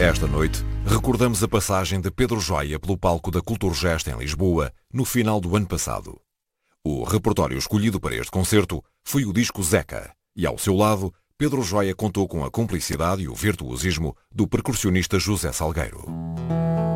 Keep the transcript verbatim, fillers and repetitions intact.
Esta noite, recordamos a passagem de Pedro Joia pelo palco da Culturgest em Lisboa, no final do ano passado. O repertório escolhido para este concerto foi o disco Zeca, e ao seu lado, Pedro Joia contou com a cumplicidade e o virtuosismo do percussionista José Salgueiro.